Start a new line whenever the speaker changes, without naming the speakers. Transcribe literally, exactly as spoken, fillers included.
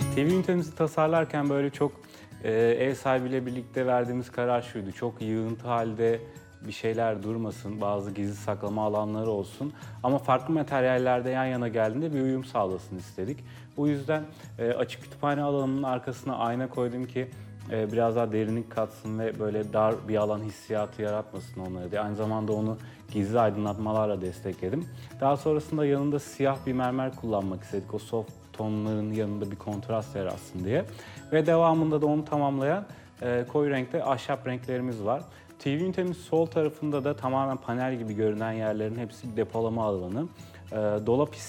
T V ünitemizi tasarlarken böyle çok e, ev sahibiyle birlikte verdiğimiz karar şuydu. Çok yığıntı halde bir şeyler durmasın, bazı gizli saklama alanları olsun. Ama farklı materyallerde yan yana geldiğinde bir uyum sağlasın istedik. Bu yüzden e, açık kütüphane alanının arkasına ayna koydum ki e, biraz daha derinlik katsın ve böyle dar bir alan hissiyatı yaratmasın onları diye. Aynı zamanda onu gizli aydınlatmalarla destekledim. Daha sonrasında yanında siyah bir mermer kullanmak istedik. O soft tonların yanında bir kontrast yaratsın diye. Ve devamında da onu tamamlayan e, koyu renkte ahşap renklerimiz var. T V ünitemiz sol tarafında da tamamen panel gibi görünen yerlerin hepsi bir depolama alanı. E, dolap